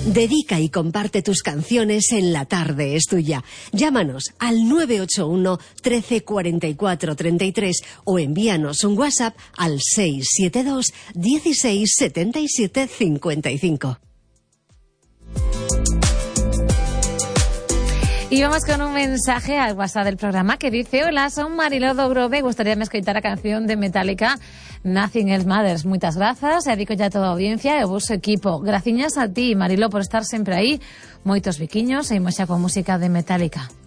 Dedica y comparte tus canciones en La Tarde es Tuya. Llámanos al 981 13 44 33 o envíanos un WhatsApp al 672 16 77 55. Y vamos con un mensaje al WhatsApp del programa que dice: hola, son Mariló do Grove, gustaríame escoitar a canción de Metallica Nothing Else Matters. Moitas grazas, e dedico ya a toda a audiencia e o vosso equipo. Graciñas a ti, Mariló, por estar sempre aí. Moitos biquiños e imos xa coa música de Metallica.